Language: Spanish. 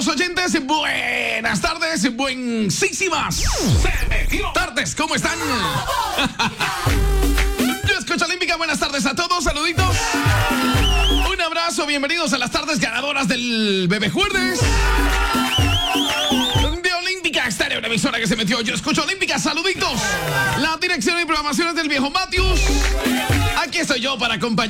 estimados oyentes, buenas tardes, buenísimas tardes, ¿cómo están? Yo escucho Olímpica, buenas tardes a todos, saluditos. Un abrazo, bienvenidos a las tardes ganadoras del Bebé Jueves. De Olímpica Estéreo, una emisora que se metió. Yo escucho Olímpica, saluditos. La dirección y programación es del viejo Matius. Aquí estoy yo para acompañar.